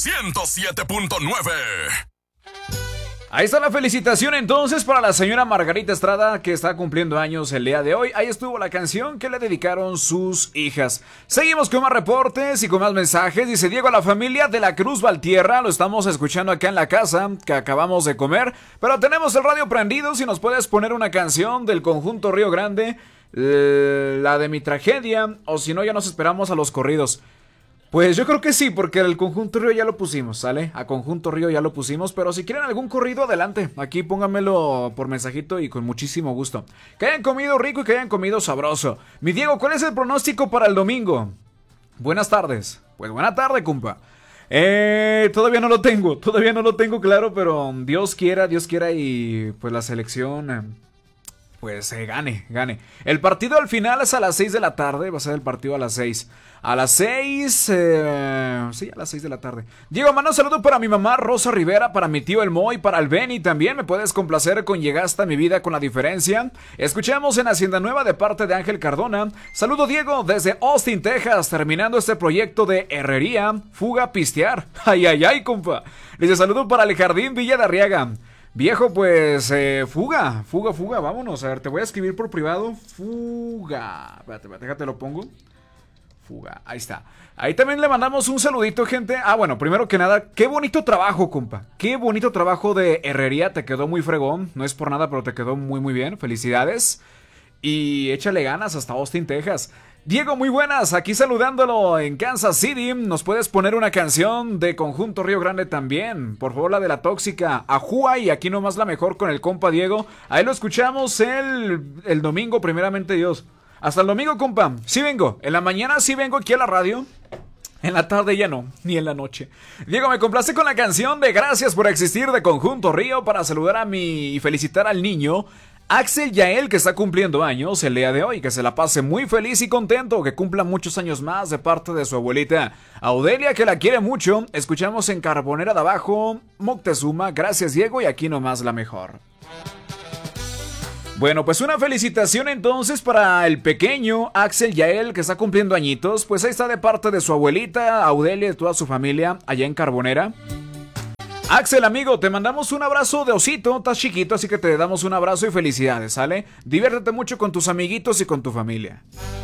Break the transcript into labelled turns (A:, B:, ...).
A: 107.9.
B: Ahí está la felicitación entonces para la señora Margarita Estrada, que está cumpliendo años el día de hoy. Ahí estuvo la canción que le dedicaron sus hijas. Seguimos con más reportes y con más mensajes. Dice Diego: a la familia de la Cruz Valtierra, lo estamos escuchando acá en la casa, que acabamos de comer, pero tenemos el radio prendido. Si nos puedes poner una canción del conjunto Río Grande, la de Mi Tragedia, o si no ya nos esperamos a los corridos. Pues yo creo que sí, porque el Conjunto Río ya lo pusimos, ¿sale? A Conjunto Río ya lo pusimos, pero si quieren algún corrido, adelante. Aquí pónganmelo por mensajito y con muchísimo gusto. Que hayan comido rico y que hayan comido sabroso. Mi Diego, ¿cuál es el pronóstico para el domingo? Buenas tardes. Pues buena tarde, compa. Todavía no lo tengo claro, pero Dios quiera y pues la selección... pues gane. El partido al final es a las 6 de la tarde. Va a ser el partido a las 6. A las 6... sí, a las 6 de la tarde. Diego, mando un saludo para mi mamá Rosa Rivera, para mi tío El Mo y para el Benny también. Me puedes complacer con Llegaste a mi vida con la diferencia. Escuchamos en Hacienda Nueva de parte de Ángel Cardona. Saludo Diego desde Austin, Texas, terminando este proyecto de herrería. Fuga a pistear. Ay, compa. Dice saludo para el Jardín Villa de Arriaga. Viejo, pues, fuga, vámonos. A ver, te voy a escribir por privado. Fuga. Espérate, déjate lo pongo. Fuga, ahí está. Ahí también le mandamos un saludito, gente. Bueno, primero que nada, qué bonito trabajo, compa. Qué bonito trabajo de herrería, te quedó muy fregón. No es por nada, pero te quedó muy bien. Felicidades. Y échale ganas hasta Austin, Texas. Diego, muy buenas, aquí saludándolo en Kansas City. ¿Nos puedes poner una canción de Conjunto Río Grande también? Por favor, la de La Tóxica, Ajúa, y aquí nomás la mejor con el compa Diego. Ahí lo escuchamos el domingo, primeramente Dios. Hasta el domingo, compa. Sí vengo, en la mañana sí vengo aquí a la radio. En la tarde ya no, ni en la noche. Diego, me complace con la canción de Gracias por Existir de Conjunto Río para saludar y felicitar al niño Axel Yael, que está cumpliendo años el día de hoy. Que se la pase muy feliz y contento, que cumpla muchos años más de parte de su abuelita Audelia, que la quiere mucho. Escuchamos en Carbonera de Abajo, Moctezuma. Gracias, Diego, y aquí nomás la mejor. Bueno, pues una felicitación entonces para el pequeño Axel Yael, que está cumpliendo añitos. Pues ahí está de parte de su abuelita Audelia y de toda su familia allá en Carbonera. Axel, amigo, te mandamos un abrazo de osito. Estás chiquito, así que te damos un abrazo y felicidades, ¿sale? Diviértete mucho con tus amiguitos y con tu familia.